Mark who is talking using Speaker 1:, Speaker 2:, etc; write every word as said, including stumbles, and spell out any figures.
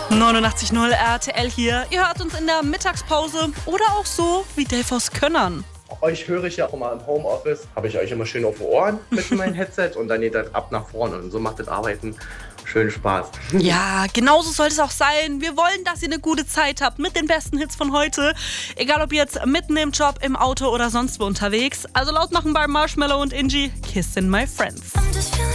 Speaker 1: neunundachtzig Komma null R T L hier. Ihr hört uns in der Mittagspause oder auch so wie Dave aus Könnern.
Speaker 2: Euch höre ich ja auch immer im Homeoffice. Habe ich euch immer schön auf den Ohren mit meinem Headset und dann geht das ab nach vorne. Und so macht das Arbeiten schön Spaß.
Speaker 1: Ja, genauso soll es auch sein. Wir wollen, dass ihr eine gute Zeit habt mit den besten Hits von heute. Egal ob ihr jetzt mitten im Job, im Auto oder sonst wo unterwegs. Also laut machen bei Marshmello und Ingi, Kissing My Friends.